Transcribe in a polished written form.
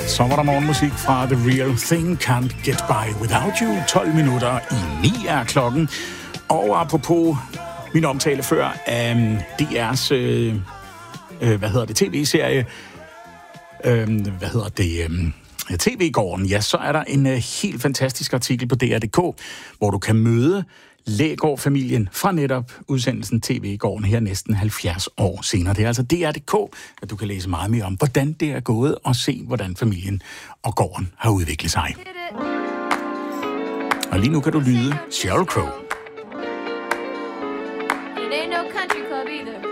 Så var der morgenmusik fra The Real Thing, Can't Get By Without You. 12 minutter i 9 er klokken. Og apropos min omtale før af DR's, tv-serie, TV-gården, ja, så er der en helt fantastisk artikel på DR.dk, hvor du kan møde Lægaard-familien fra netop udsendelsen TV-gården her næsten 70 år senere. Det er altså DR.dk, at du kan læse meget mere om, hvordan det er gået, og se, hvordan familien og gården har udviklet sig. Og lige nu kan du lyde Sheryl Crow. It ain't no country club either.